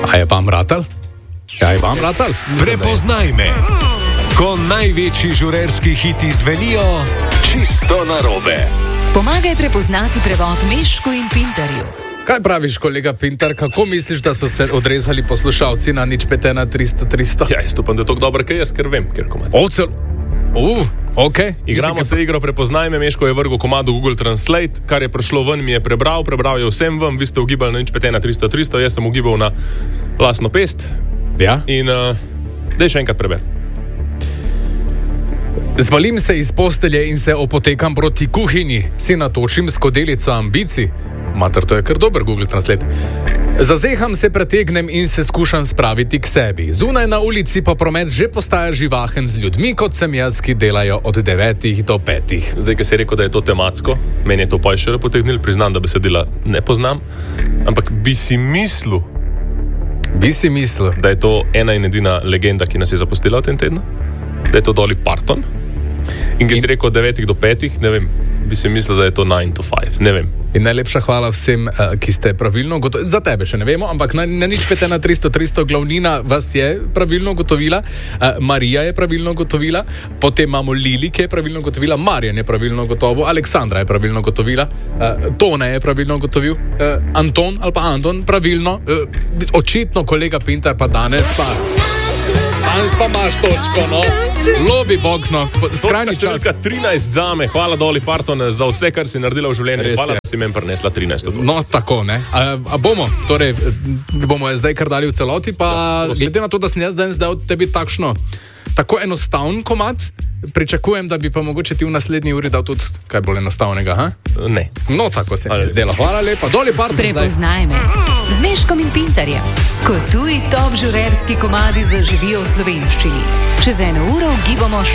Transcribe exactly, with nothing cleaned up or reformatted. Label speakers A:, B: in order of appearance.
A: A je vam ratal? A je vam ratal?
B: Prepoznaj me. Ko največji žurerski hiti zvenijo čisto narobe.
C: Pomagaj prepoznati prevod Mešku in Pintarju.
A: Kaj praviš, kolega Pintar, kako misliš, da so se odrezali poslušalci na nič pet ena tristo tristo?
D: Ja, jaz upam, da je to dobro, kaj jaz, ker vem, kjer komad.
A: Ocel. Uh, ok.
D: Igramo se igro Prepoznaj me, Meško je vrgel komado Google Translate, kar je prišlo ven, mi je prebral, prebral je vsem vam, vi ste ugibali na nič pet ena tristo tristo, jaz sem ugibal na lastno pest.
A: Ja.
D: In uh, daj še enkrat preber.
A: Zvalim se iz postelje in se opotekam proti kuhinji, si natočim skodelico ambicij. Mater, to je kar dober Google Translate. Zazeham se, pretegnem in se skušam spraviti k sebi. Zunaj na ulici pa promet že postaja živahen z ljudmi, kot sem jaz, ki delajo od devetih do petih.
D: Zdaj, ki si rekel, da je to tematsko, meni je to pa še potegnil, priznam, da besedila ne poznam, ampak bi si mislil,
A: Bi si mislil,
D: da je to ena in edina legenda, ki nas je zapustila v tem tednu? Da je to Dolly Parton? In ki si rekel od devetih do petih, ne vem, bi si mislil, da je to nine to five, ne vem.
A: In najlepša hvala vsem, uh, ki ste pravilno gotovili, za tebe še ne vemo, ampak na, na nič pet ena tristo tristo glavnina vas je pravilno gotovila, uh, Marija je pravilno gotovila, potem imamo Lili, ki je pravilno gotovila, Marjan je pravilno gotovo, Aleksandra je pravilno gotovila, uh, Tone je pravilno gotovil, uh, Anton ali pa Anton pravilno, uh, očitno kolega Pintar pa danes pa... Danes pa imaš točko, no. Lobi bog, no. Skrajni čas.
D: Točka trinajst zame. Hvala Dolly Parton za vse, kar si naredila v življenju.
A: Res
D: Hvala,
A: je.
D: da si meni prinesla trinajst.
A: No, tako, ne. A, a bomo, torej, bomo zdaj kar dali v celoti, pa
D: Ja,
A: glede na to, da sem jaz danes dal tebi takšno, tako enostavn komad, pričakujem, da bi pa mogoče ti v naslednji uri dal tudi kaj bolj enostavnega, ha?
D: Ne.
A: No, tako se mi
D: Ali-
A: je zdelo. Hvala lepa. Dolly Parton zdaj.
C: Prepoznaj me z Meškom in Pintarjem. Ko tuji top žurerski komadi zaživijo v slovenščini. Čez eno uro ugibamo